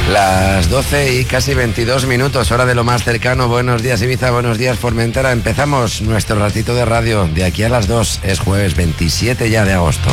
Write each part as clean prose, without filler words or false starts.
Las 12 y casi 22 minutos, hora de lo más cercano. Buenos días Ibiza, buenos días Formentera. Empezamos nuestro ratito de radio de aquí a las 2. Es jueves 27 ya de agosto.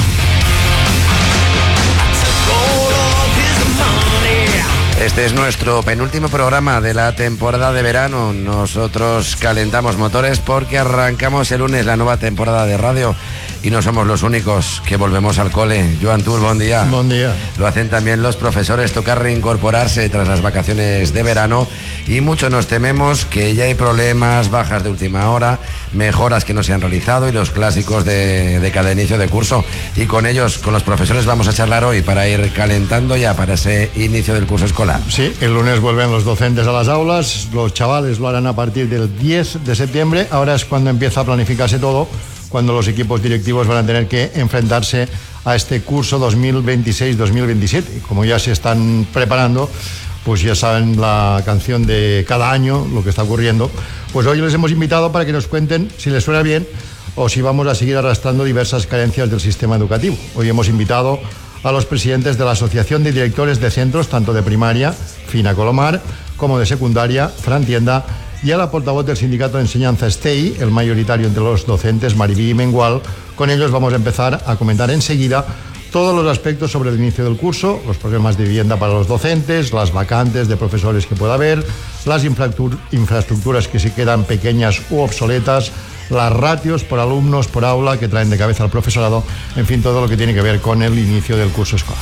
Este es nuestro penúltimo programa de la temporada de verano. Nosotros calentamos motores porque arrancamos el lunes la nueva temporada de radio. Y no somos los únicos que volvemos al cole. Joan Tur, buen día. Buen día. Lo hacen también los profesores. Toca reincorporarse tras las vacaciones de verano. Y muchos nos tememos que ya hay problemas, bajas de última hora, mejoras que no se han realizado y los clásicos de cada inicio de curso. Y con ellos, con los profesores, vamos a charlar hoy para ir calentando ya para ese inicio del curso escolar. Sí, el lunes vuelven los docentes a las aulas. Los chavales lo harán a partir del 10 de septiembre. Ahora es cuando empieza a planificarse todo, cuando los equipos directivos van a tener que enfrentarse a este curso 2026-2027. Y como ya se están preparando, pues ya saben la canción de cada año, lo que está ocurriendo. Pues hoy les hemos invitado para que nos cuenten si les suena bien o si vamos a seguir arrastrando diversas carencias del sistema educativo. Hoy hemos invitado a los presidentes de la Asociación de Directores de Centros, tanto de primaria, Fina Colomar, como de secundaria, Fran Tienda, y a la portavoz del sindicato de enseñanza STEI, el mayoritario entre los docentes, Maribí Mengual. Con ellos vamos a empezar a comentar enseguida todos los aspectos sobre el inicio del curso, los problemas de vivienda para los docentes, las vacantes de profesores que pueda haber, las infraestructuras que se quedan pequeñas u obsoletas, las ratios por alumnos por aula que traen de cabeza al profesorado, en fin, todo lo que tiene que ver con el inicio del curso escolar.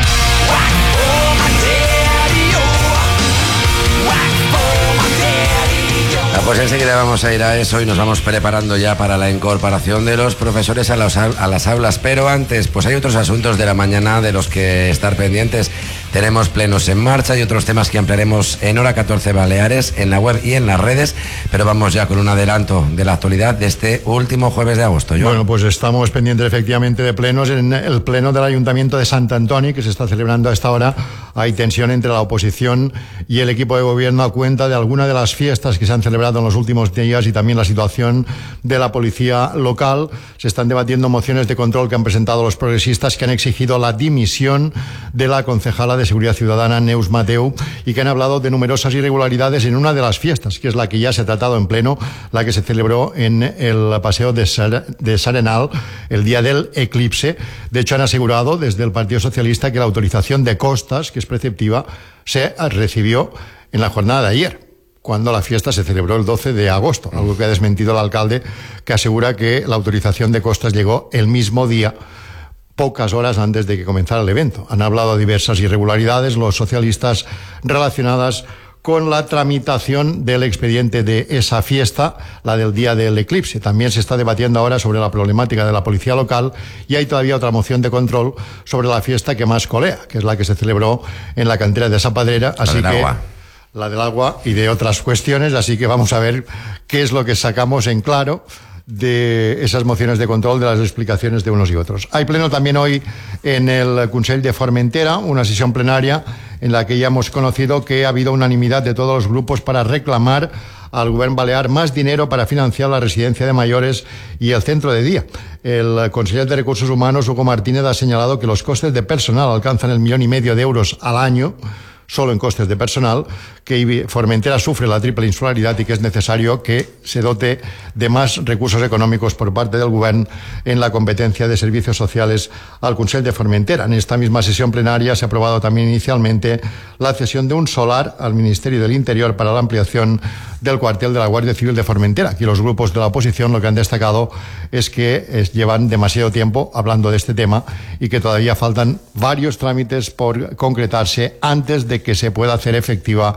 Pues enseguida vamos a ir a eso y nos vamos preparando ya para la incorporación de los profesores a las aulas. Pero antes, pues hay otros asuntos de la mañana de los que estar pendientes. Tenemos plenos en marcha y otros temas que ampliaremos en Hora 14 Baleares, en la web y en las redes. Pero vamos ya con un adelanto de la actualidad de este último jueves de agosto. ¿Yo? Bueno, pues estamos pendientes efectivamente de plenos. En el pleno del Ayuntamiento de Sant Antoni, que se está celebrando a esta hora, hay tensión entre la oposición y el equipo de gobierno a cuenta de alguna de las fiestas que se han celebrado en los últimos días y también la situación de la policía local. Se están debatiendo mociones de control que han presentado los progresistas, que han exigido la dimisión de la concejala de Seguridad Ciudadana, Neus Mateu, y que han hablado de numerosas irregularidades en una de las fiestas, que es la que ya se ha tratado en pleno, la que se celebró en el paseo de S'Arenal el día del eclipse. De hecho, han asegurado desde el Partido Socialista que la autorización de costas, que es preceptiva, se recibió en la jornada de ayer, cuando la fiesta se celebró el 12 de agosto, algo que ha desmentido el alcalde, que asegura que la autorización de costas llegó el mismo día, pocas horas antes de que comenzara el evento. Han hablado de diversas irregularidades los socialistas relacionadas con la tramitación del expediente de esa fiesta, la del día del eclipse. También se está debatiendo ahora sobre la problemática de la policía local y hay todavía otra moción de control sobre la fiesta que más colea, que es la que se celebró en la cantera de Zapadrera. Así que la del agua y de otras cuestiones, así que vamos a ver qué es lo que sacamos en claro de esas mociones de control, de las explicaciones de unos y otros. Hay pleno también hoy en el Consell de Formentera, una sesión plenaria en la que ya hemos conocido que ha habido unanimidad de todos los grupos para reclamar al Govern balear más dinero para financiar la residencia de mayores y el centro de día. El conseller de Recursos Humanos, Hugo Martínez, ha señalado que los costes de personal alcanzan el 1,5 millones de euros al año, solo en costes de personal, que Formentera sufre la triple insularidad y que es necesario que se dote de más recursos económicos por parte del Govern en la competencia de servicios sociales al Consell de Formentera. En esta misma sesión plenaria se ha aprobado también inicialmente la cesión de un solar al Ministerio del Interior para la ampliación del cuartel de la Guardia Civil de Formentera. Aquí los grupos de la oposición lo que han destacado es que llevan demasiado tiempo hablando de este tema y que todavía faltan varios trámites por concretarse antes de que se pueda hacer efectiva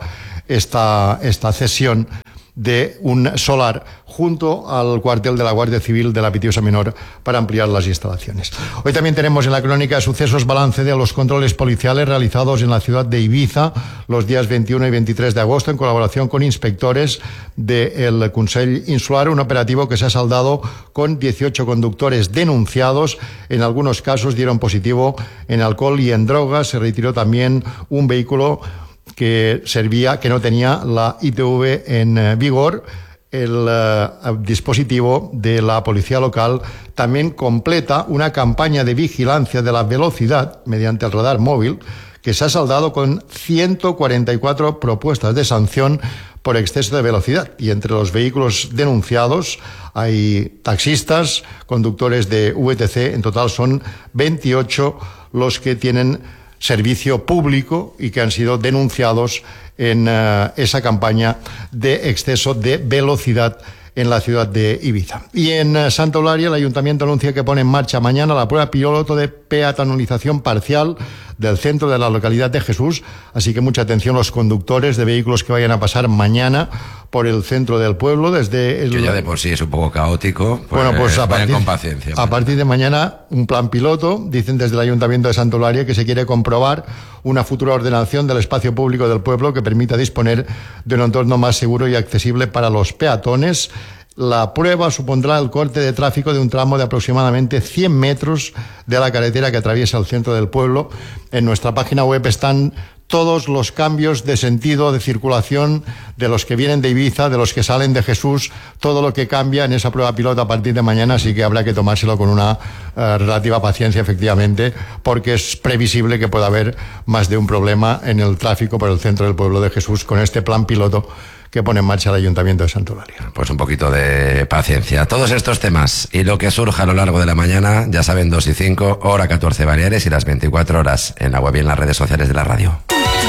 esta cesión de un solar junto al cuartel de la Guardia Civil de la Pitiusa Menor para ampliar las instalaciones. Hoy también tenemos en la crónica de sucesos balance de los controles policiales realizados en la ciudad de Ibiza los días 21 y 23 de agosto en colaboración con inspectores del Consell Insular, un operativo que se ha saldado con 18 conductores denunciados. En algunos casos dieron positivo en alcohol y en drogas. Se retiró también un vehículo que no tenía la ITV en vigor. El dispositivo de la policía local también completa una campaña de vigilancia de la velocidad mediante el radar móvil que se ha saldado con 144 propuestas de sanción por exceso de velocidad. Y entre los vehículos denunciados hay taxistas, conductores de VTC. En total son 28 los que tienen servicio público y que han sido denunciados en esa campaña de exceso de velocidad en la ciudad de Ibiza. Y en Santa Eulalia el Ayuntamiento anuncia que pone en marcha mañana la prueba piloto de peatonalización parcial del centro de la localidad de Jesús, así que mucha atención los conductores de vehículos que vayan a pasar mañana por el centro del pueblo desde el... Que ya de por sí es un poco caótico, bueno, pues vayan con paciencia. A partir de mañana un plan piloto, dicen desde el Ayuntamiento de Santa Eulalia que se quiere comprobar una futura ordenación del espacio público del pueblo que permita disponer de un entorno más seguro y accesible para los peatones. La prueba supondrá el corte de tráfico de un tramo de aproximadamente 100 metros de la carretera que atraviesa el centro del pueblo. En nuestra página web están todos los cambios de sentido de circulación de los que vienen de Ibiza, de los que salen de Jesús, todo lo que cambia en esa prueba piloto a partir de mañana, así que habrá que tomárselo con una relativa paciencia, efectivamente, porque es previsible que pueda haber más de un problema en el tráfico por el centro del pueblo de Jesús con este plan piloto que pone en marcha el Ayuntamiento de Santa Eulalia. Pues un poquito de paciencia. Todos estos temas y lo que surja a lo largo de la mañana, ya saben, 2 y 5, hora 14 Baleares y las 24 horas en la web y en las redes sociales de la radio.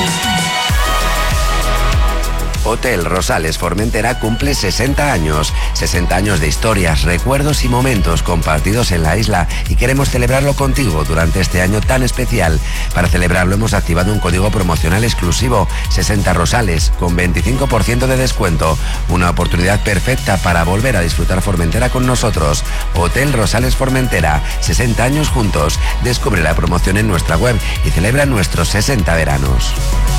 Hotel Rosales Formentera cumple 60 años. 60 años de historias, recuerdos y momentos compartidos en la isla, y queremos celebrarlo contigo durante este año tan especial. Para celebrarlo hemos activado un código promocional exclusivo, 60 Rosales, con 25% de descuento. Una oportunidad perfecta para volver a disfrutar Formentera con nosotros. Hotel Rosales Formentera, 60 años juntos. Descubre la promoción en nuestra web y celebra nuestros 60 veranos.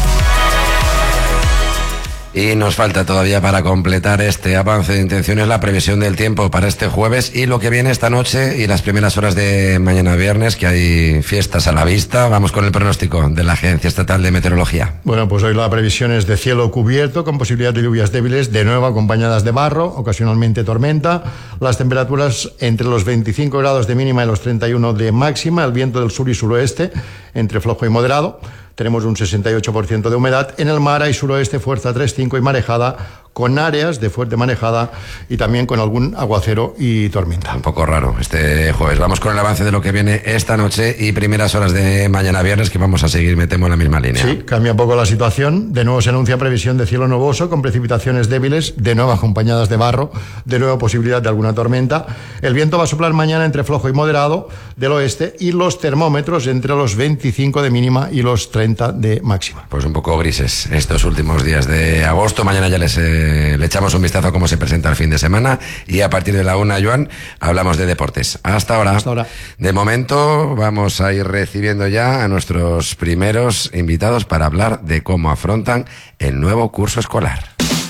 Y nos falta todavía para completar este avance de intenciones la previsión del tiempo para este jueves y lo que viene esta noche y las primeras horas de mañana viernes, que hay fiestas a la vista. Vamos con el pronóstico de la Agencia Estatal de Meteorología. Bueno, pues hoy la previsión es de cielo cubierto con posibilidad de lluvias débiles, de nuevo acompañadas de barro, ocasionalmente tormenta. Las temperaturas entre los 25 grados de mínima y los 31 de máxima. El viento del sur y suroeste entre flojo y moderado. Tenemos un 68% de humedad. En el mar hay suroeste, fuerza 3,5 y marejada, con áreas de fuerte marejada y también con algún aguacero y tormenta. Un poco raro este jueves. Vamos con el avance de lo que viene esta noche y primeras horas de mañana viernes, que vamos a seguir, me temo, en la misma línea. Sí, cambia un poco la situación. De nuevo se anuncia previsión de cielo nuboso con precipitaciones débiles, de nuevo acompañadas de barro, de nuevo posibilidad de alguna tormenta. El viento va a soplar mañana entre flojo y moderado del oeste y los termómetros entre los 25 de mínima y los 30 de máxima. Pues un poco grises estos últimos días de agosto. Mañana ya le echamos un vistazo a cómo se presenta el fin de semana y a partir de la 1, Joan, hablamos de deportes. Hasta ahora. Hasta ahora. De momento vamos a ir recibiendo ya a nuestros primeros invitados para hablar de cómo afrontan el nuevo curso escolar.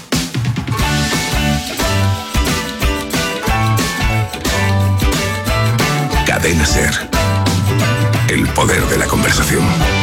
Cadena SER. El poder de la conversación.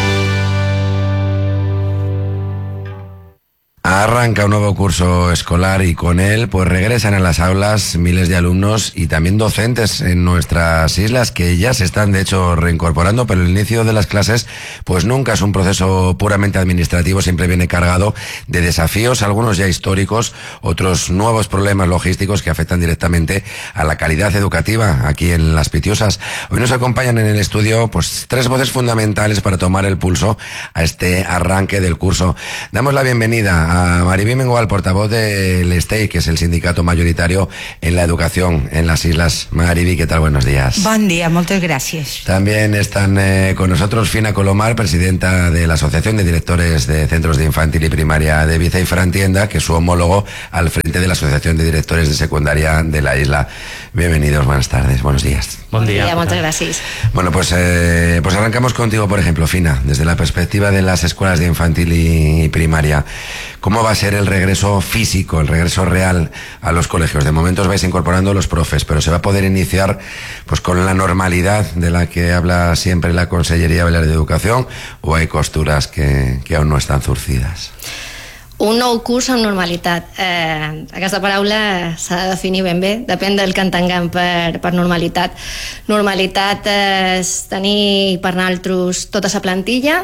Arranca un nuevo curso escolar y con él pues regresan a las aulas miles de alumnos y también docentes en nuestras islas que ya se están de hecho reincorporando, pero el inicio de las clases pues nunca es un proceso puramente administrativo, siempre viene cargado de desafíos, algunos ya históricos, otros nuevos problemas logísticos que afectan directamente a la calidad educativa aquí en Las Pitiusas. Hoy nos acompañan en el estudio pues 3 voces fundamentales para tomar el pulso a este arranque del curso. Damos la bienvenida a Mariví Mengual, portavoz del STEI, que es el sindicato mayoritario en la educación en las islas. Mariví, ¿qué tal? Buenos días. Bon dia, moltes gràcies. También están con nosotros Fina Colomar, presidenta de la Asociación de Directores de Centros de Infantil y Primaria de Ibiza, y Fran Tienda, que es su homólogo al frente de la Asociación de Directores de Secundaria de la isla. Bienvenidos, buenas tardes, buenos días. Bon dia, moltes gràcies. Bueno, pues arrancamos contigo, por ejemplo, Fina, desde la perspectiva de las escuelas de infantil y primaria. ¿Cómo va a ser el regreso físico, el regreso real a los colegios? De momento os vais incorporando los profes, pero ¿se va a poder iniciar pues con la normalidad de la que habla siempre la Conselleria Balear de Educación, o hay costuras que aún no estan zurcides? Un nou curs amb normalitat. Aquesta paraula s'ha de definir ben bé, depèn del que entenguem per normalitat. Normalitat és tenir per nosaltres tota la plantilla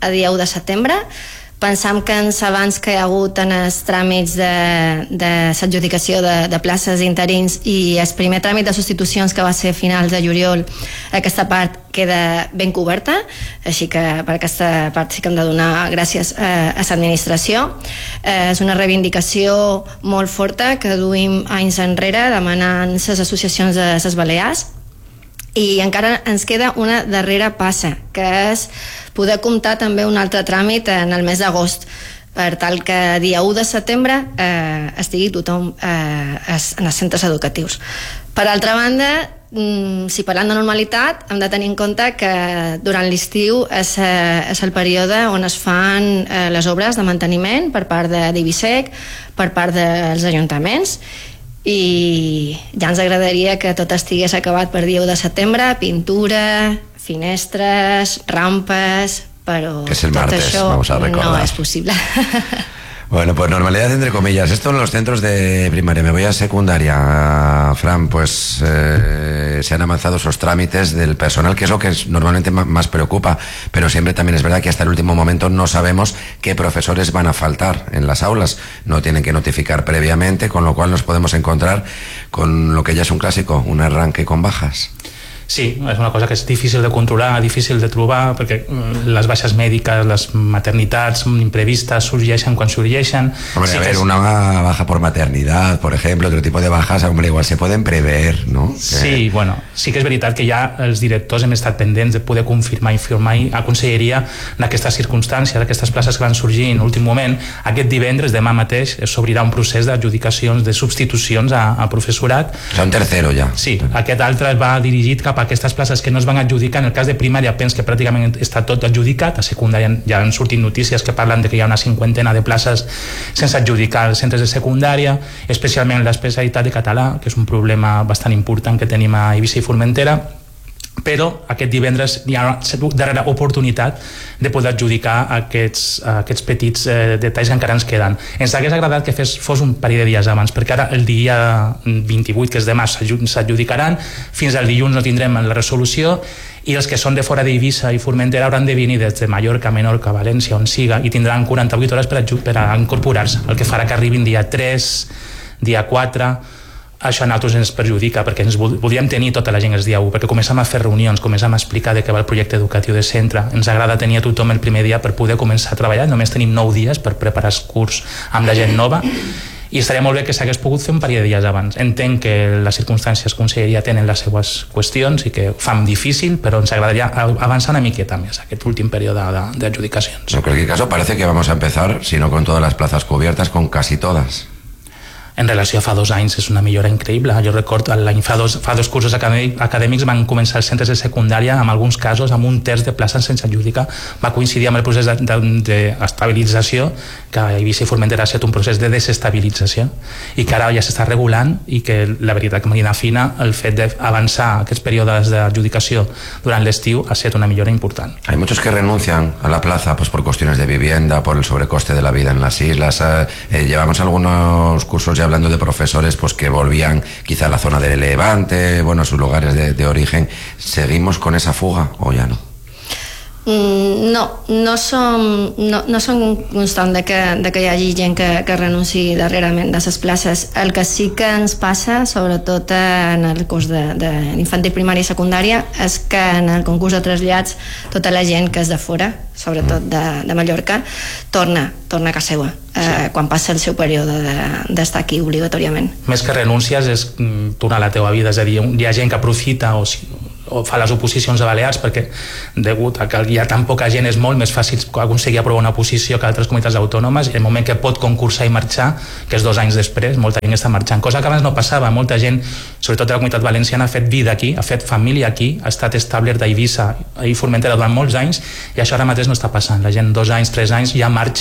a dia 1 de setembre. Pensam que els avanç que hi ha hagut en els tràmits de l'adjudicació de places interins i el primer tràmit de substitucions que va ser a finals de juliol, aquesta part queda ben coberta, així que per aquesta part sí que hem de donar gràcies a l'administració. És una reivindicació molt forta que duim anys enrere demanant les associacions de les Balears, i encara ens queda una darrera passa, que és poder comptar també un altre tràmit en el mes d'agost, per tal que dia 1 de setembre estigui tothom en els centres educatius. Per altra banda, si parlant de normalitat, hem de tenir en compte que durant l'estiu és el període on es fan les obres de manteniment per part de Divisec, per part dels ajuntaments, i ja ens agradaria que tot estigués acabat per dia 1 de setembre, pintura, finestres, rampes, però que es el tot martes, això vamos a recordar. No és possible. Bueno, pues normalidad entre comillas. Esto en los centros de primaria. Me voy a secundaria, Fran. Pues se han avanzado esos trámites del personal, que es lo que normalmente más preocupa. Pero siempre también es verdad que hasta el último momento no sabemos qué profesores van a faltar en las aulas. No tienen que notificar previamente, con lo cual nos podemos encontrar con lo que ya es un clásico, un arranque con bajas. Sí, és una cosa que és difícil de controlar, difícil de trobar, perquè les baixes mèdiques, les maternitats imprevistas surgeixen quan surgeixen. Hombre, sí, a ver, una baja por maternidad, por ejemplo, otro tipo de bajas, hombre, igual se pueden prever, ¿no? Sí, bueno, sí que és veritat que ja els directors hem estat pendents de poder confirmar i informar a conselleria d'aquestes circumstàncies, d'aquestes places que van sorgir en l'últim moment. Aquest divendres, demà mateix, s'obrirà un procés d'adjudicacions, de substitucions a professorat. O sea, un tercero ja. Sí, aquest altre va dirigit cap a aquestes places que no es van adjudicar. En el cas de primària penso que pràcticament està tot adjudicat. A secundària ja han sortit notícies que parlen de que hi ha una 50 de places sense adjudicar als centres de secundària, especialment l'especialitat de català, que és un problema bastant important que tenim a Eivissa i Formentera. Però aquest divendres hi ha una darrera oportunitat de poder adjudicar aquests petits detalls que encara ens queden. Ens hagués agradat que fos un parell de dies abans, perquè ara el dia 28, que és demà, s'adjudicaran, fins al dilluns no tindrem la resolució, i els que són de fora d'Eivissa i Formentera hauran de venir des de Mallorca, Menorca, València, on siga, i tindran 48 hores per a incorporar-se, el que farà que arribin dia 3, dia 4. Això a nosaltres ens perjudica, perquè ens voldríem tenir tota la gent el dia 1, perquè comencem a fer reunions, comencem a explicar de què va el projecte educatiu de centre. Ens agrada tenir a tothom el primer dia per poder començar a treballar. Només tenim 9 dies per preparar el curs amb la gent nova, i estaria molt bé que s'hagués pogut fer un parell de dies abans. Entenc que les circumstàncies conselleria tenen les seues qüestions i que ho fan difícil, però ens agradaria avançar una miqueta més aquest últim període d'adjudicacions. En cualquier caso, parece que vamos a empezar, si no con todas las plazas cubiertas, con casi todas. En relació a fa 2 anys és una millora increïble. Jo recordo l'any fa dos cursos acadèmics van començar els centres de secundària, en alguns casos amb un terç de places sense adjudicar. Va coincidir amb el procés d'estabilització, que a Eivissa i Formentera ha estat un procés de desestabilització, i que ara ja s'està regulant, i que la veritat que Marina Fina, el fet d'avançar aquests períodes d'adjudicació durant l'estiu ha estat una millora important. Hay muchos que renuncian a la plaza pues por cuestiones de vivienda, por el sobrecoste de la vida en las islas. Llevamos algunos cursos ya hablando de profesores pues que volvían quizá a la zona de Levante, bueno, a sus lugares de origen. ¿Seguimos con esa fuga o ya no? No som constant de que hi hagi gent que renunciï darrerament de les places. El que sí que ens passa, sobretot en el curs d'infantil, primària i secundària, és que en el concurs de trasllats tota la gent que és de fora, sobretot de Mallorca, torna a casa seva quan passa el seu període d'estar aquí obligatòriament. Més que renúncies és tornar a la teva vida, és a dir, hi ha gent que aprofita o fa les oposicions a Balears perquè degut a que hi ha tan poca gent és molt més fàcil aconseguir aprovar una oposició que altres comunitats autònomes, i el moment que pot concursar i marxar, que és 2 anys després, molta gent està marxant, cosa que abans no passava. Molta gent, sobretot de la comunitat valenciana, ha fet vida aquí, ha fet família aquí, ha estat establert a Eivissa i Formentera durant molts anys, i això ara mateix no està passant. La gent 2 anys, 3 anys ja marxa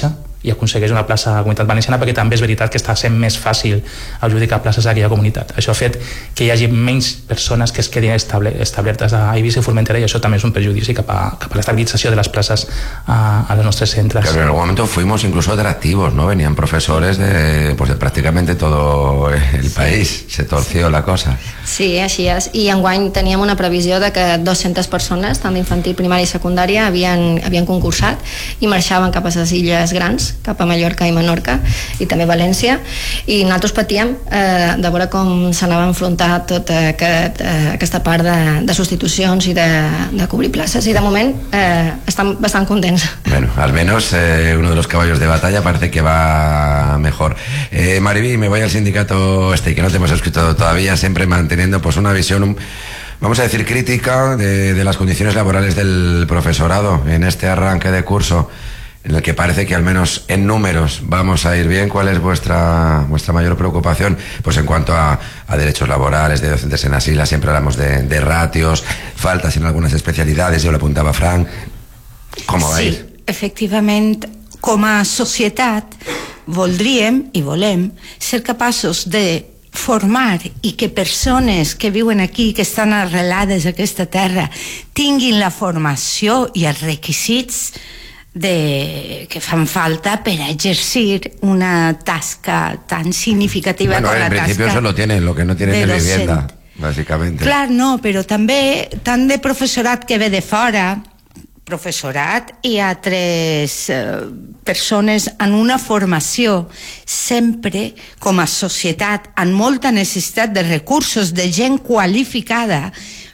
i aconsegueix una plaça a la Comunitat Valenciana, perquè també és veritat que està sent més fàcil adjudicar places a aquella comunitat. Això ha fet que hi hagi menys persones que es quedin establertes a Eivissa i Formentera, i això també és un perjudici cap a l'estabilització de las plazas a los nuestros centros. Claro, en algún momento fuimos incluso atractivos, ¿no? Venían profesores de prácticamente todo el país, se torció la cosa. Sí, així és, i enguany teníem una previsió de que 200 persones, tant d'infantil, primària i secundària, havien concursat i marxaven cap a les illes grans, cap a Mallorca i Menorca, i també València, i nosaltres patíem de veure com s'anava a enfrontar tota aquesta part de substitucions i de cobrir places, i de moment estan bastant contents. Bueno, al menos uno de los caballos de batalla parece que va mejor. Mariví, me voy al sindicato que no te hemos escrito todavía, siempre manteniendo pues una visión, vamos a decir, crítica de las condiciones laborales del profesorado en este arranque de curso, en el que parece que al menos en números vamos a ir bien. ¿Cuál es vuestra mayor preocupación? Pues en cuanto a derechos laborales de docentes en Asila, siempre hablamos de ratios, faltas en algunas especialidades, yo lo apuntaba Frank. ¿Cómo va a ir? Sí, efectivament, com a societat voldríem i volem ser capaços de formar i que persones que viuen aquí, que estan arrelades a aquesta terra, tinguin la formació i els requisits que fan falta per exercir una tasca tan significativa com la tasca. En principio eso lo tienen, lo que no tienen es vivienda, básicamente. Clar, no, però també tant de professorat que ve de fora, professorat i altres persones en una formació, sempre com a societat amb molta necessitat de recursos, de gent qualificada,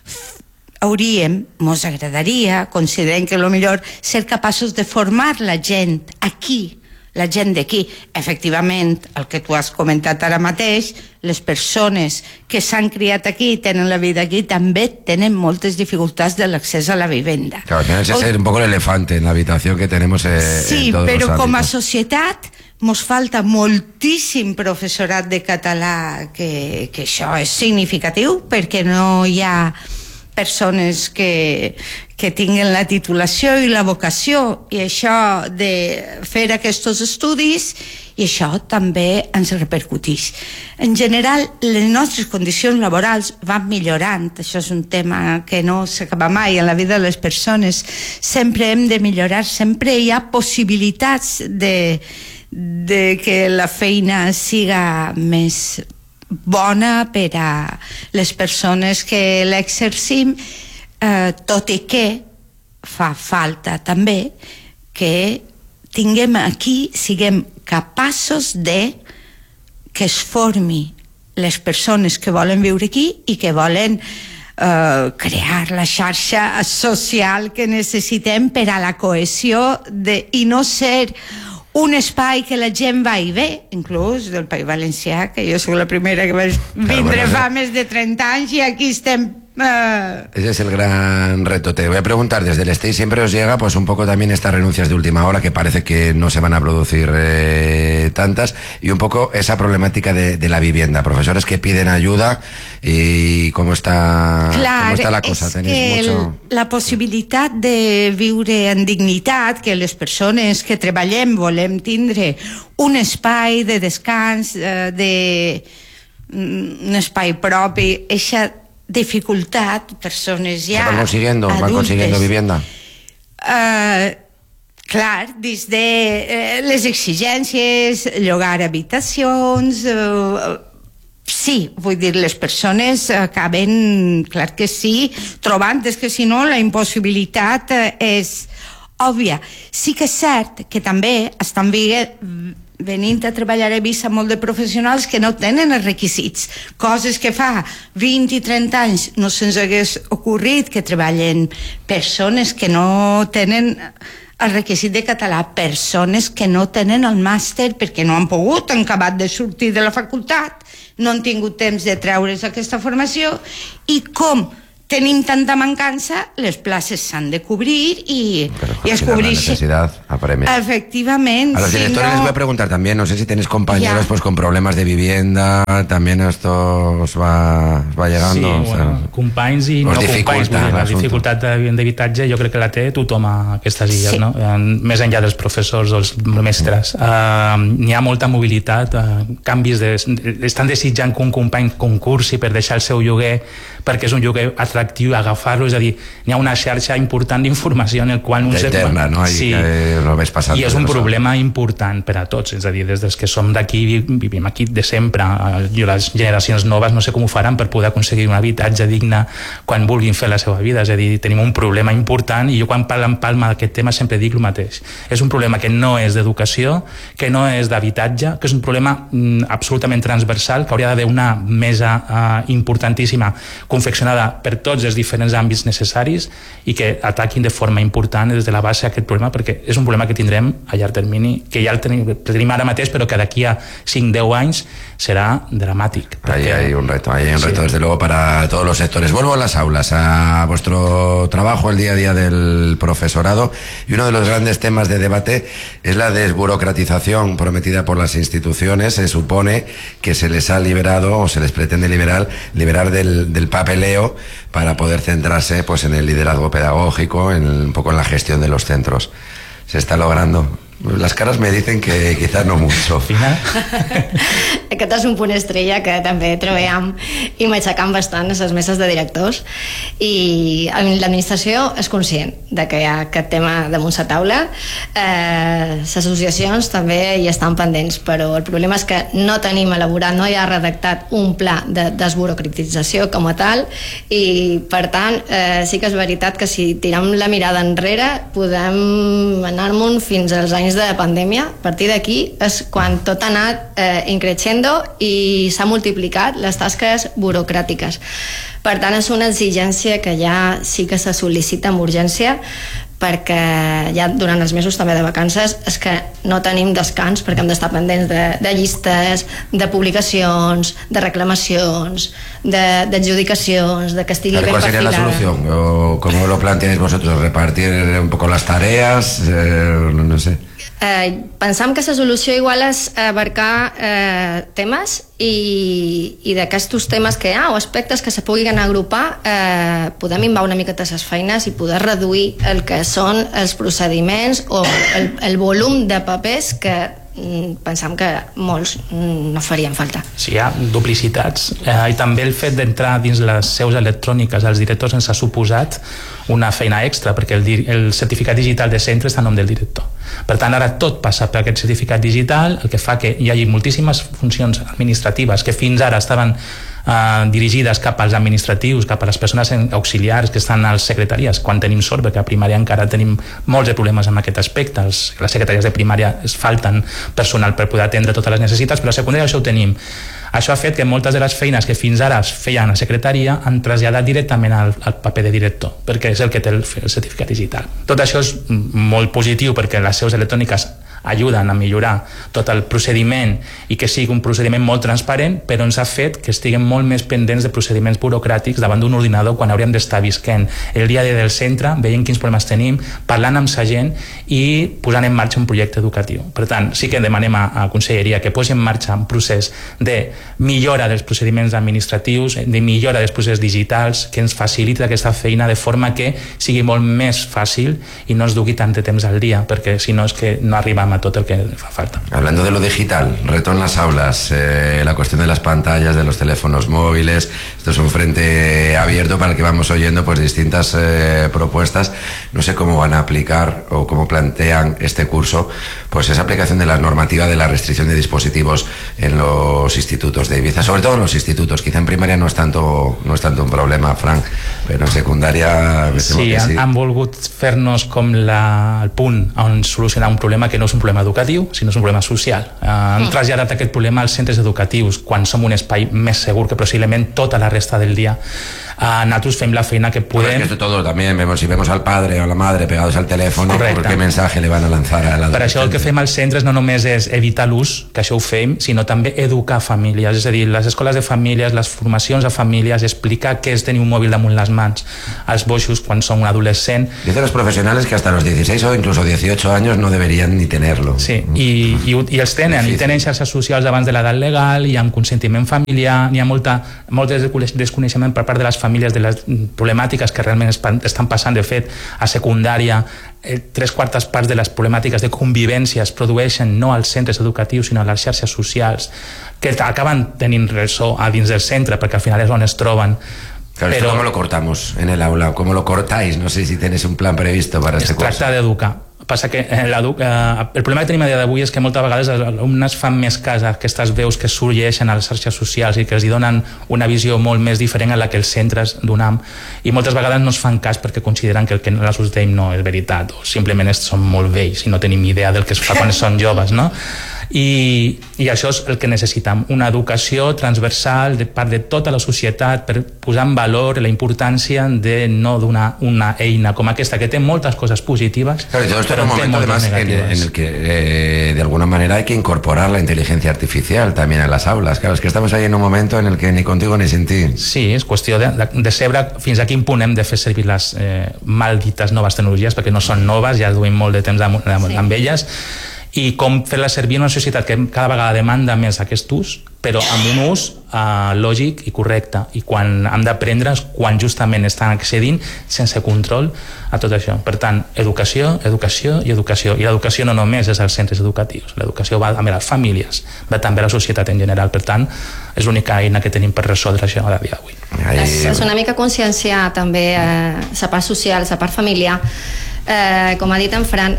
mos agradaria, considerem que el millor, ser capaços de formar la gent aquí, la gent d'aquí. Efectivament, el que tu has comentat ara mateix, les persones que s'han criat aquí i tenen la vida aquí també tenen moltes dificultats de l'accés a la vivenda. Claro, tiene que ser un poco el elefante en la habitación que tenemos en todos los ámbitos. Sí, però com a societat mos falta moltíssim professorat de català, que això és significatiu, perquè no hi ha persones que tinguen la titulació i la vocació, i això de fer aquests estudis, i això també ens repercuteix. En general, les nostres condicions laborals van millorant. Això és un tema que no s'acaba mai en la vida de les persones. Sempre hem de millorar, sempre hi ha possibilitats de que la feina siga més bona per a les persones que l'exercim, tot i que fa falta també que tinguem aquí, siguem capaços de que es formi les persones que volen viure aquí i que volen crear la xarxa social que necessitem per a la cohesió i no ser un espai que la gent va i ve, inclús del País Valencià, que jo soc la primera que vaig vindre fa més de 30 anys i aquí estem. Ese es el gran reto. Te voy a preguntar, desde el STEI siempre os llega pues un poco también estas renuncias de última hora, que parece que no se van a producir tantas, y un poco esa problemática de la vivienda, profesores que piden ayuda, y cómo está la cosa. Tenéis mucho... La possibilitat de viure en dignitat, que les persones que treballem volem tindre un espai de descans, un espai propi, eixa dificultat, persones ja van consiguiendo vivienda. Clar, des de les exigències, llogar habitacions, sí, vull dir, les persones acaben, clar que sí, trobant, és que si no la impossibilitat és òbvia. Sí que és cert que també estan venint a treballar a Eivissa molt de professionals que no tenen els requisits, coses que fa 20 i 30 anys no se'ns hagués ocorrit, que treballen persones que no tenen el requisit de català, persones que no tenen el màster perquè no han pogut, han acabat de sortir de la facultat, no han tingut temps de treure's aquesta formació, i com tenim tanta mancança, les places s'han de cubrir y es cubrir. La necesidad apremia. Efectivamente. A los directores les voy a preguntar también, no sé si tenéis compañeros pues con problemas de vivienda, también esto os va llegando. Sí, bueno, companys i no companys. La dificultat d'habitatge jo crec que la té tothom a aquestes illes, no? Més enllà dels professors o els mestres. N'hi ha molta mobilitat, canvis estan desitjant que un company concursi per deixar el seu lloguer perquè és un lloguer atractiu, agafar-lo, és a dir, n'hi ha una xarxa important d'informació en el qual eterna, no? Sí, i és un problema important per a tots, és a dir, des dels que som d'aquí, vivim aquí de sempre, les generacions noves no sé com ho faran per poder aconseguir un habitatge digne quan vulguin fer la seva vida, és a dir, tenim un problema important i jo quan parlo en Palma d'aquest tema sempre dic el mateix, és un problema que no és d'educació, que no és d'habitatge, que és un problema absolutament transversal, que hauria d'haver una mesa importantíssima confeccionada per tots els diferents àmbits necessaris i que ataquin de forma important des de la base aquest problema, perquè és un problema que tindrem a llarg termini, que ja el tenim ara mateix, però que d'aquí a 5-10 anys será dramático. Ahí hay un reto, desde luego para todos los sectores. Vuelvo a las aulas, a vuestro trabajo, el día a día del profesorado, y uno de los grandes temas de debate es la desburocratización prometida por las instituciones. Se supone que se les ha liberado o se les pretende liberar del papeleo para poder centrarse pues en el liderazgo pedagógico, un poco en la gestión de los centros. ¿Se está logrando? Les cares me dicen que quizás no mucho. Aquest és un punt estrella que també treballem i m'aixecam bastant a les meses de directors, i l'administració és conscient de que hi ha aquest tema damunt la taula. Les associacions també hi estan pendents, però el problema és que no tenim elaborat, no hi ha redactat un pla de desburocratització com a tal, i per tant sí que és veritat que si tirem la mirada enrere podem anar-me'n fins als anys de pandèmia. A partir d'aquí és quan tot ha anat increixendo i s'ha multiplicat les tasques burocràtiques. Per tant, és una exigència que ja sí que se sol·licita amb urgència, perquè ja durant els mesos també de vacances és que no tenim descans, perquè hem d'estar pendents de llistes, de publicacions, de reclamacions, d'adjudicacions, de que estigui ben perfilada. ¿Cuál sería la solución? ¿Cómo lo planteáis vosotros? ¿Repartir un poco las tareas? No sé. Pensam que la solució igual és abarcar temes i d'aquests temes que hi ha o aspectes que se puguin agrupar, podem invar una miqueta les feines i poder reduir el que són els procediments o el volum de papers que pensam que molts no farien falta. Sí, hi ha duplicitats, i també el fet d'entrar dins les seus electròniques als directors ens ha suposat una feina extra, perquè el certificat digital de centre està a nom del director. Per tant, ara tot passa per aquest certificat digital, el que fa que hi hagi moltíssimes funcions administratives que fins ara estaven dirigides cap als administratius, cap a les persones auxiliars que estan a les secretaries, quan tenim sort, perquè a primària encara tenim molts de problemes amb aquest aspecte. Les secretaries de primària es falten personal per poder atendre totes les necessitats, però a secundària això ho tenim. Això ha fet que moltes de les feines que fins ara es feien a secretaria han traslladat directament al paper de director, perquè és el que té el certificat digital. Tot això és molt positiu perquè les seus electròniques ajuden a millorar tot el procediment i que sigui un procediment molt transparent, però ens ha fet que estiguem molt més pendents de procediments burocràtics davant d'un ordinador quan hauríem d'estar visquent el dia a dia del centre, veient quins problemes tenim, parlant amb sa gent i posant en marxa un projecte educatiu. Per tant, sí que demanem a Conselleria que posi en marxa un procés de millora dels procediments administratius, de millora dels processos digitals, que ens faciliti aquesta feina de forma que sigui molt més fàcil i no ens dugui tant de temps al dia, perquè si no és que no arribem a tot el que fa falta. Hablando de lo digital, reto en las aulas, la cuestión de las pantallas, de los teléfonos móviles, esto es un frente abierto para el que vamos oyendo pues distintas propuestas. No sé cómo van a aplicar o cómo plantean este curso pues esa aplicación de la normativa de la restricción de dispositivos en los institutos de Ibiza, sobre todo en los institutos. Quizá en primaria no es tanto un problema, Frank, però en secundària sí, han volgut fer-nos com el punt on solucionar un problema que no és un problema educatiu, sinó és un problema social. Han traslladat aquest problema als centres educatius quan som un espai més segur que possiblement tota la resta del dia. Nosaltres fem la feina que podem. Bueno, es que esto todo también, si vemos al padre o a la madre pegados al teléfono, ¿por qué mensaje le van a lanzar a la Per això el que fem als centres no només és evitar l'ús, que això ho fem, sinó també educar famílies, és a dir, les escoles de famílies, les formacions a famílies, explicar què és tenir un mòbil damunt les mans als boixos quan són un adolescent. Dicen los profesionales que hasta los 16 o incluso 18 años no deberían ni tenerlo. Sí, i els tenen, i tenen xarxes socials abans de l'edat legal, i amb consentiment familiar, hi ha molt desconeixement per part de les famílies de les problemàtiques que realment estan passant. De fet, a secundària 3/4 parts de les problemàtiques de convivència es produeixen no als centres educatius sinó a les xarxes socials, que acaben tenint ressò a dins del centre perquè al final és on es troben. Claro, pero ¿cómo lo cortamos en el aula? ¿Cómo lo cortáis? No sé si tenéis un plan previsto para este curso. Es tracta d'educar. Passa que el problema que tenim a dia d'avui és que moltes vegades els alumnes fan més cas a aquestes veus que sorgeixen a les xarxes socials i que els donen una visió molt més diferent a la que els centres donem, i moltes vegades no es fan cas perquè consideren que el que nosaltres dèiem no és veritat, o simplement són molt vells i no tenim idea del que es fa quan són joves, no? I això és el que necessitem, una educació transversal de part de tota la societat per posar en valor la importància de no donar una eina com aquesta que té moltes coses positives. Claro, y todo esto en un momento además en el que de alguna manera hay que incorporar la inteligencia artificial también a las aulas. Claro, es que estamos ahí en un momento en el que ni contigo ni sin ti. Sí, és qüestió de saber fins a quin punt hem de fer servir les maldites noves tecnologies, perquè no són noves, ja duim molt de temps amb elles, i com fer-la servir en una societat que cada vegada demanda més aquest ús, però amb un ús lògic i correcte, i quan hem d'aprendre quan justament estan accedint sense control a tot això. Per tant, educació, educació i educació, i l'educació no només és als centres educatius, l'educació va també a les famílies, va també a la societat en general. Per tant, és l'única eina que tenim per resoldre això a dia d'avui. És una mica conscienciar també la part social, la part familiar. Com ha dit en Fran,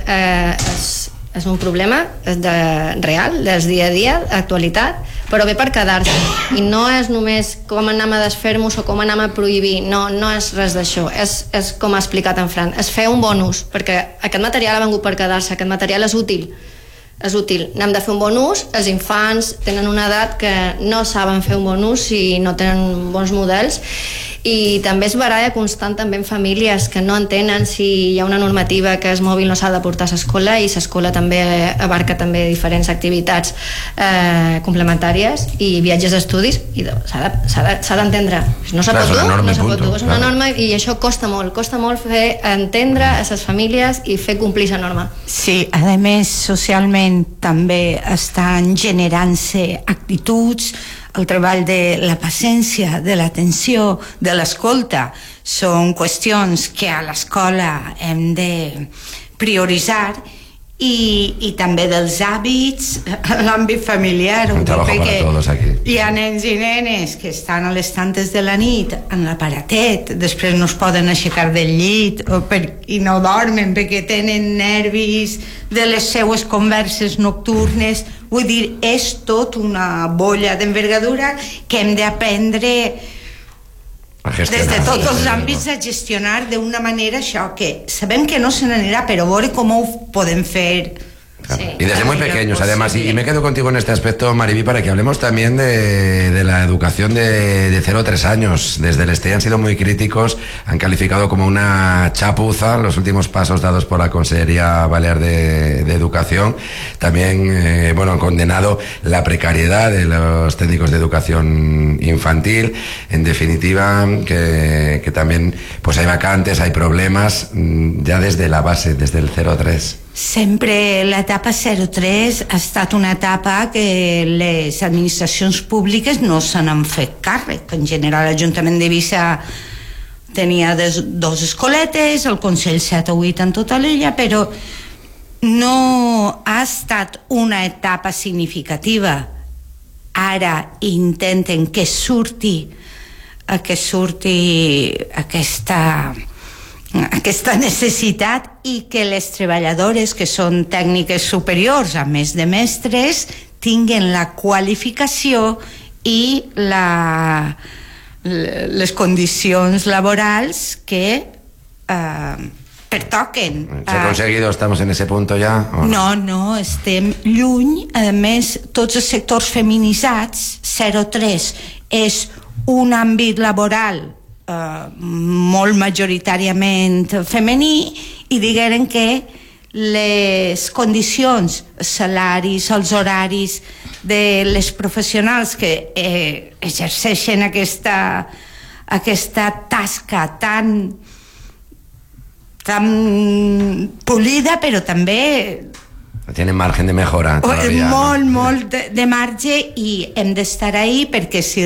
és un problema real, del dia a dia, actualitat, però ve per quedar-se, i no és només com anem a desfer-nos o com anem a prohibir, no és res d'això, és com ha explicat en Fran, és fer un bon ús, perquè aquest material ha vengut per quedar-se, aquest material és útil, n'hem de fer un bon ús. Els infants tenen una edat que no saben fer un bon ús i no tenen bons models, i també és baralla constant també en famílies que no entenen si hi ha una normativa que el mòbil no s'ha de portar a l'escola, i l'escola també abarca també diferents activitats complementàries i viatges d'estudis, i s'ha d'entendre, no se pot dur, és una norma, i això costa molt fer entendre a les famílies i fer complir la norma. Sí, a més socialment també estan generant-se actituds. El treball de la paciència, de l'atenció, de l'escolta, són qüestions que a l'escola hem de prioritzar, i també dels hàbits, l'àmbit familiar, perquè hi ha nens i nenes que estan a les tantes de la nit en l'aparatet, després no es poden aixecar del llit i no dormen perquè tenen nervis de les seues converses nocturnes. Vull dir, és tot una bolla d'envergadura que hem d'aprendre des de tots els àmbits a gestionar d'una manera això, que sabem que no se n'anirà, però veure com ho podem fer. Claro. Sí. Y desde muy pequeños, además, y me quedo contigo en este aspecto, Mariví, para que hablemos también de la educación de 0 a 3 años. Desde el STE han sido muy críticos, han calificado como una chapuza los últimos pasos dados por la Consellería Balear de Educación. También, han condenado la precariedad de los técnicos de educación infantil. En definitiva, que también pues hay vacantes, hay problemas ya desde la base, desde el 0 a 3. Sempre l'etapa 0-3 ha estat una etapa que les administracions públiques no se n'han fet càrrec. En general, l'Ajuntament d'Eivissa tenia 2 escoletes, el Consell 7 o 8 en tota l'illa, però no ha estat una etapa significativa. Ara intenten que surti aquesta necessitat, i que les treballadores que són tècniques superiors, a més de mestres, tinguin la qualificació i les condicions laborals que pertoquen. ¿Se ha conseguido? ¿Estamos en ese punto ya? No, estem lluny. A més, tots els sectors feminitzats, 0-3 és un àmbit laboral molt majoritàriament femení, i digueren que les condicions, salaris, els horaris de les professionals que exerceixen aquesta tasca tan polida, però també tienen margen de mejora todavía, molt de marge, i hem d'estar ahí, perquè si